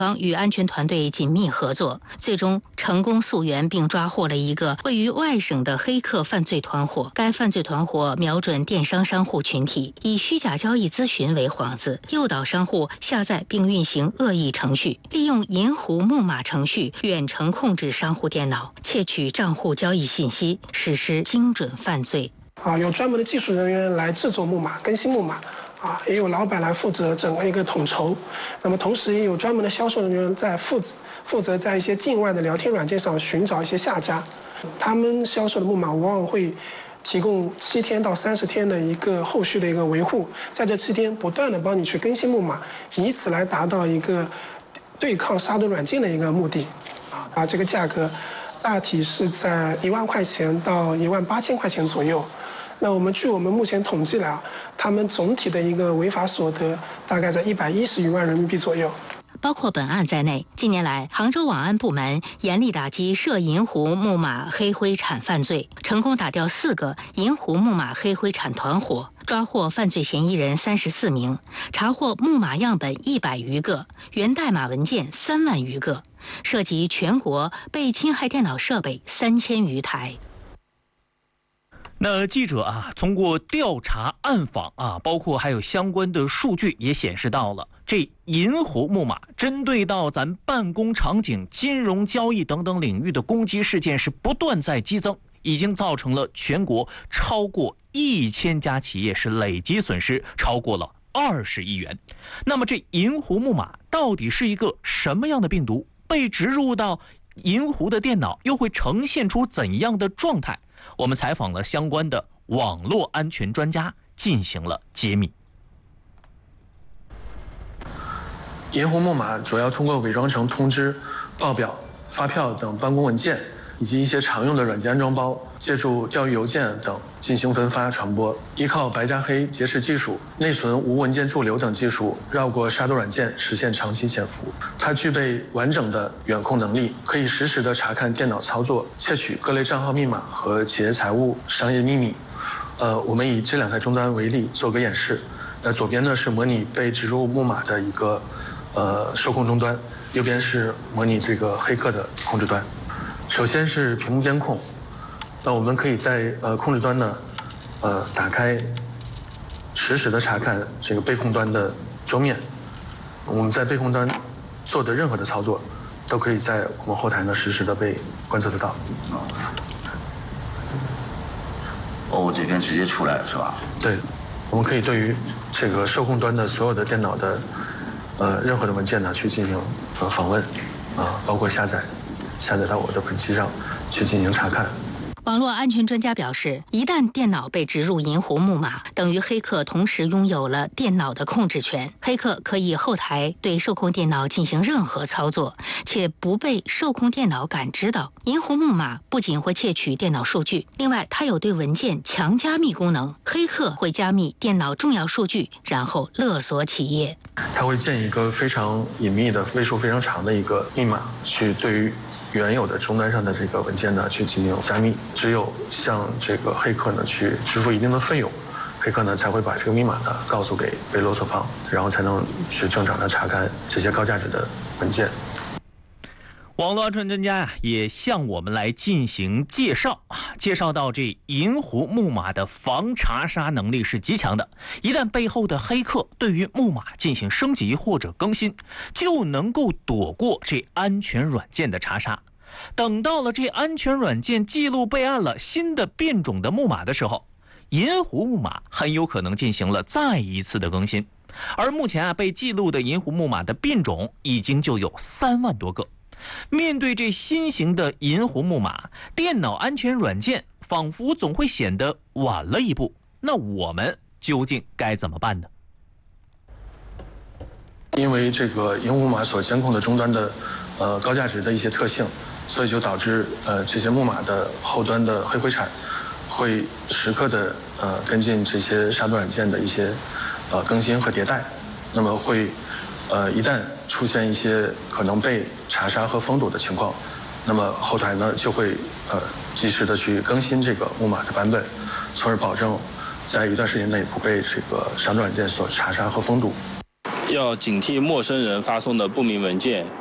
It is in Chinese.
方与安全团队紧密合作，最终成功溯源并抓获了一个位于外省的黑客犯罪团伙。该犯罪团伙瞄准电商商户群体，以虚假交易咨询为幌子，诱导商户下载并运行恶意程序，利用银狐木马程序远程控制商户电脑，窃取账户交易信息，实施精准犯罪。 有专门的技术人员来制作木马、更新木马。也有老板来负责整个一个统筹，那么同时也有专门的销售人员在负责在一些境外的聊天软件上寻找一些下家，他们销售的木马往往会提供7天到30天的一个后续的一个维护，在这7天不断的帮你去更新木马，以此来达到一个对抗杀毒软件的一个目的。这个价格大体是在1万块钱到18000块钱左右。那据我们目前统计来他们总体的一个违法所得大概在110余万人民币左右。 包括本案在内，近年来，杭州网安部门严厉打击涉银狐木马黑灰产犯罪，成功打掉4个银狐木马黑灰产团伙，抓获犯罪嫌疑人34名，查获木马样本100余个，源代码文件3万余个，涉及全国被侵害电脑设备3000余台。 那记者通过调查暗访包括还有相关的数据也显示到了，这银狐木马针对到咱办公场景、金融交易等等领域的攻击事件是不断在激增，已经造成了全国超过1000家企业是累计损失超过了20亿元。那么这银狐木马到底是一个什么样的病毒？被植入到银狐的电脑又会呈现出怎样的状态？我们采访了相关的网络安全专家，进行了揭秘。 银狐木马主要通过伪装成通知、报表、发票等办公文件，以及一些常用的软件安装包，借助钓鱼邮件等进行分发传播。依靠白加黑劫持技术、内存无文件驻留等技术，绕过杀毒软件，实现长期潜伏。它具备完整的远控能力，可以实时的查看电脑操作，窃取各类账号密码和企业财务、商业秘密。我们以这2台终端为例做个演示。左边呢是模拟被植入木马的一个受控终端，右边是模拟这个黑客的控制端。首先是屏幕监控，那我们可以在控制端呢打开，实时的查看这个被控端的桌面。我们在被控端做的任何的操作，都可以在我们后台呢实时的被观测得到。 这边直接出来了是吧？ 对，我们可以对于这个受控端的所有的电脑的任何的文件呢去进行访问包括下载到我的本机上去进行查看。 网络安全专家表示，一旦电脑被植入银狐木马，等于黑客同时拥有了电脑的控制权。黑客可以后台对受控电脑进行任何操作，且不被受控电脑感知到。银狐木马不仅会窃取电脑数据，另外它有对文件强加密功能。黑客会加密电脑重要数据，然后勒索企业。 它会建一个非常隐秘的、位数非常长的一个密码，去对于原有的终端上的这个文件呢去进行加密。只有向这个黑客呢去支付一定的费用，黑客呢才会把这个密码呢告诉给被勒索方，然后才能去正常的查看这些高价值的文件。 网络安全专家也向我们来进行介绍到这银狐木马的防查杀能力是极强的，一旦背后的黑客对于木马进行升级或者更新，就能够躲过这安全软件的查杀。等到了这安全软件记录备案了新的变种的木马的时候，银狐木马很有可能进行了再一次的更新。而目前被记录的银狐木马的变种已经就有3万多个。面对这新型的银狐木马，电脑安全软件仿佛总会显得晚了一步。那我们究竟该怎么办呢？ 因为这个银狐木马所监控的终端的高价值的一些特性，所以就导致这些木马的后端的黑灰产会时刻的跟进这些杀毒软件的一些更新和迭代，那么会一旦出现一些可能被查杀和封堵的情况，那么后台呢就会及时的去更新这个木马的版本，从而保证在一段时间内不被这个杀毒软件所查杀和封堵。 要警惕陌生人发送的不明文件。